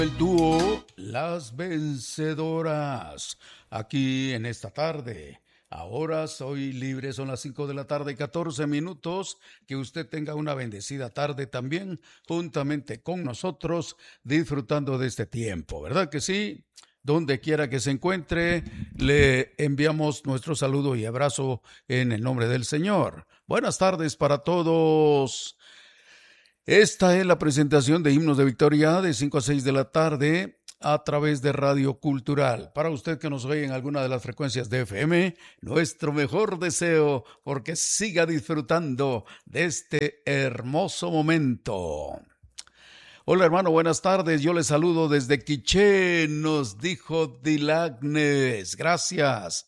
El dúo Las Vencedoras, aquí en esta tarde. Ahora soy libre, son las 5 de la tarde, 14 minutos. Que usted tenga una bendecida tarde también, juntamente con nosotros, disfrutando de este tiempo, ¿verdad que sí? Donde quiera que se encuentre, le enviamos nuestro saludo y abrazo en el nombre del Señor. Buenas tardes para todos. Esta es la presentación de Himnos de Victoria de 5 a 6 de la tarde a través de Radio Cultural. Para usted que nos oye en alguna de las frecuencias de FM, nuestro mejor deseo porque siga disfrutando de este hermoso momento. Hola hermano, buenas tardes, yo les saludo desde Quiché, nos dijo Dilagnes, gracias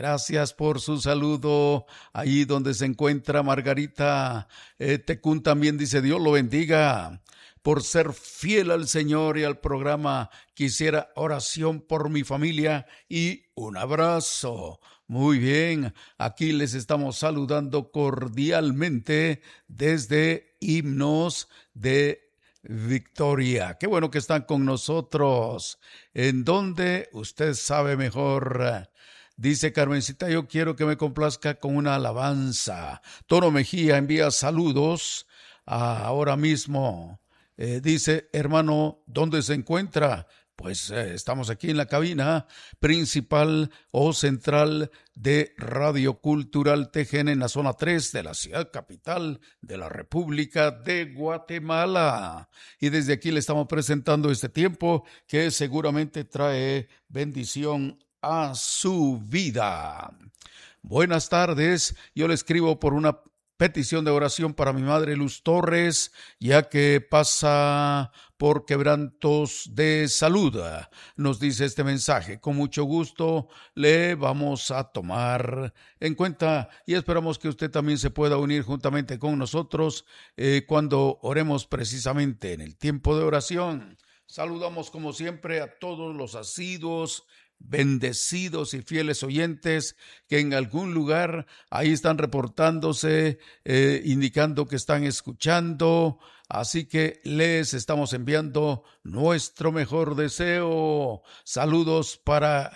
por su saludo, ahí donde se encuentra Margarita Tecún también dice Dios lo bendiga, por ser fiel al Señor y al programa, quisiera oración por mi familia y un abrazo. Muy bien, aquí les estamos saludando cordialmente desde Himnos de Victoria. Qué bueno que están con nosotros. ¿En dónde? Usted sabe mejor. Dice Carmencita, yo quiero que me complazca con una alabanza. Toro Mejía envía saludos ahora mismo. Dice, hermano, ¿dónde se encuentra? Pues estamos aquí en la cabina principal o central de Radio Cultural TGN en la zona 3 de la ciudad capital de la República de Guatemala. Y desde aquí le estamos presentando este tiempo que seguramente trae bendición a su vida. Buenas tardes, yo le escribo por una petición de oración para mi madre Luz Torres, ya que pasa por quebrantos de salud. Nos dice este mensaje. Con mucho gusto le vamos a tomar en cuenta y esperamos que usted también se pueda unir juntamente con nosotros cuando oremos precisamente en el tiempo de oración. Saludamos como siempre a todos los asiduos, bendecidos y fieles oyentes que en algún lugar ahí están reportándose, indicando que están escuchando. Así que les estamos enviando nuestro mejor deseo. Saludos para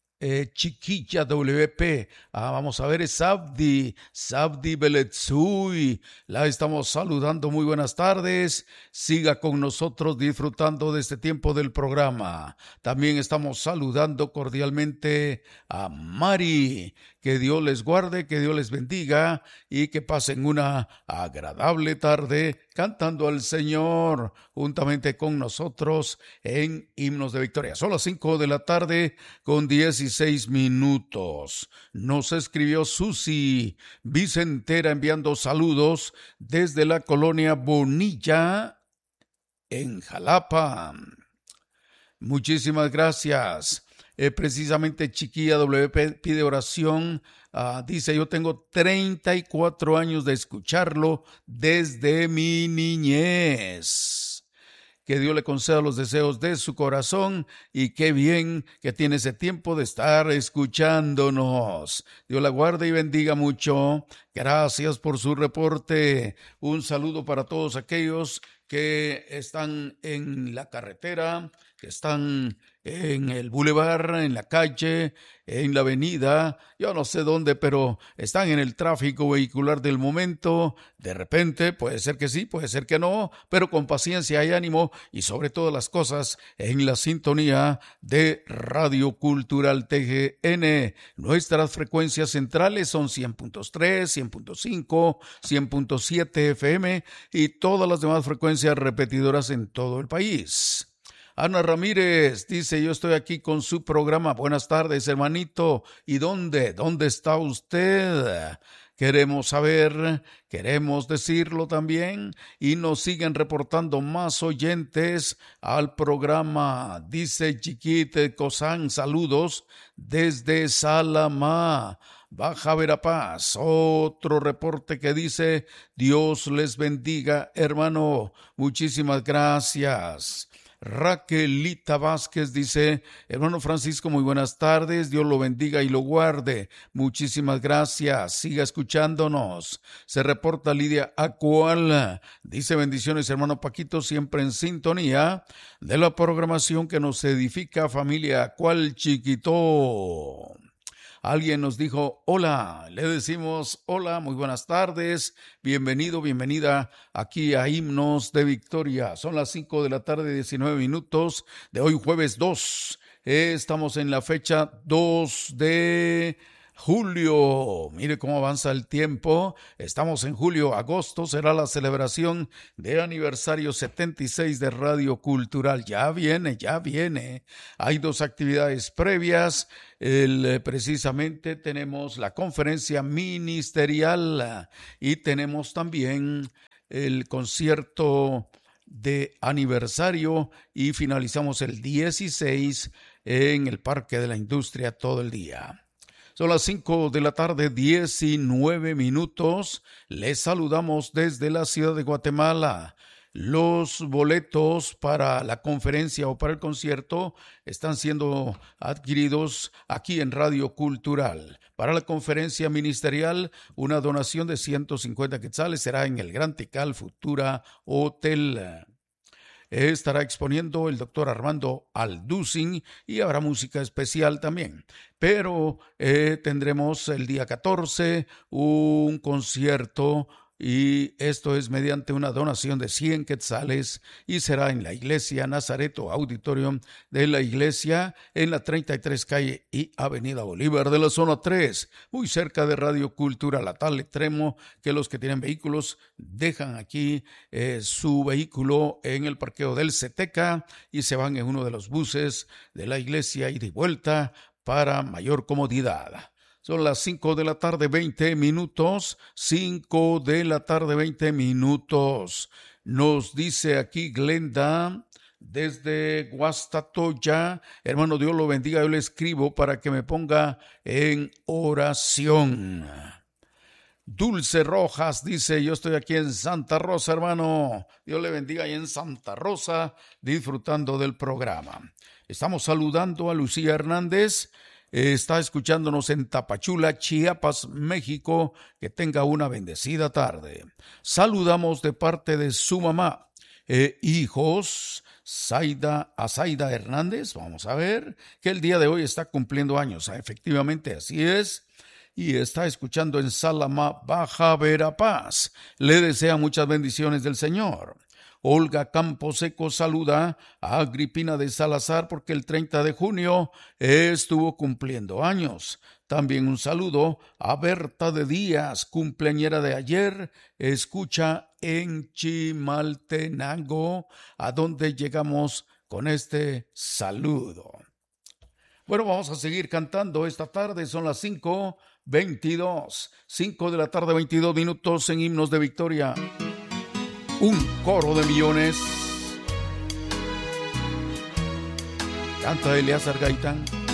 Chiquilla WP, vamos a ver, es Sabdi Beletsui, la estamos saludando, muy buenas tardes, siga con nosotros disfrutando de este tiempo del programa. También estamos saludando cordialmente a Mari, que Dios les guarde, que Dios les bendiga y que pasen una agradable tarde cantando al Señor juntamente con nosotros en Himnos de Victoria. Son las 5 de la tarde con 16 minutos. Nos escribió Susi Vicentera enviando saludos desde la colonia Bonilla en Jalapa. Muchísimas gracias. Precisamente Chiquilla WP pide oración. Dice, yo tengo 34 años de escucharlo desde mi niñez. Que Dios le conceda los deseos de su corazón y qué bien que tiene ese tiempo de estar escuchándonos. Dios la guarde y bendiga mucho. Gracias por su reporte. Un saludo para todos aquellos que están en la carretera, que están en el bulevar, en la calle, en la avenida, yo no sé dónde, pero están en el tráfico vehicular del momento. De repente, puede ser que sí, puede ser que no, pero con paciencia y ánimo y sobre todas las cosas en la sintonía de Radio Cultural TGN. Nuestras frecuencias centrales son 100.3, 100.5, 100.7 FM y todas las demás frecuencias repetidoras en todo el país. Ana Ramírez dice, yo estoy aquí con su programa. Buenas tardes, hermanito. ¿Y dónde? ¿Dónde está usted? Queremos saber, queremos decirlo también y nos siguen reportando más oyentes al programa. Dice Chiquite Cosán, saludos desde Salamá, Baja Verapaz. Otro reporte que dice, Dios les bendiga, hermano. Muchísimas gracias. Raquelita Vázquez dice: hermano Francisco, muy buenas tardes, Dios lo bendiga y lo guarde. Muchísimas gracias, siga escuchándonos. Se reporta Lidia Acual, dice: bendiciones hermano Paquito, siempre en sintonía de la programación que nos edifica, familia Acual Chiquito. Alguien nos dijo hola, le decimos hola, muy buenas tardes, bienvenido, bienvenida aquí a Himnos de Victoria. Son las 5 de la tarde, 19 minutos de hoy jueves 2. Estamos en la fecha 2 de julio. Mire cómo avanza el tiempo. Estamos en julio. Agosto será la celebración de aniversario 76 de Radio Cultural. Ya viene. Hay 2 actividades previas. Precisamente tenemos la conferencia ministerial y tenemos también el concierto de aniversario y finalizamos el 16 en el Parque de la Industria todo el día. Son las 5 de la tarde, 19 minutos. Les saludamos desde la ciudad de Guatemala. Los boletos para la conferencia o para el concierto están siendo adquiridos aquí en Radio Cultural. Para la conferencia ministerial, una donación de 150 quetzales será en el Gran Tikal Futura Hotel. Estará exponiendo el doctor Armando Alducin y habrá música especial también. Pero tendremos el día 14 un concierto y esto es mediante una donación de 100 quetzales y será en la iglesia Nazareto Auditorium de la iglesia en la 33 calle y avenida Bolívar de la zona 3, muy cerca de Radio Cultural, a tal extremo que los que tienen vehículos dejan aquí su vehículo en el parqueo del Ceteca y se van en uno de los buses de la iglesia y de vuelta para mayor comodidad. Son las 5 de la tarde, 20 minutos. 5 de la tarde, 20 minutos. Nos dice aquí Glenda, desde Guastatoya: hermano, Dios lo bendiga, yo le escribo para que me ponga en oración. Dulce Rojas dice: yo estoy aquí en Santa Rosa, hermano. Dios le bendiga ahí en Santa Rosa, disfrutando del programa. Estamos saludando a Lucía Hernández. Está escuchándonos en Tapachula, Chiapas, México. Que tenga una bendecida tarde. Saludamos de parte de su mamá, hijos, Zaida Hernández. Vamos a ver, que el día de hoy está cumpliendo años. Efectivamente, así es. Y está escuchando en Salamá, Baja Verapaz. Le desea muchas bendiciones del Señor. Olga Camposeco saluda a Agripina de Salazar porque el 30 de junio estuvo cumpliendo años. También un saludo a Berta de Díaz, cumpleañera de ayer, escucha en Chimaltenango, a donde llegamos con este saludo. Bueno, vamos a seguir cantando esta tarde, son las 5:22, 5 de la tarde, 22 minutos en Himnos de Victoria. Un coro de millones. Canta Eleazar Gaitán.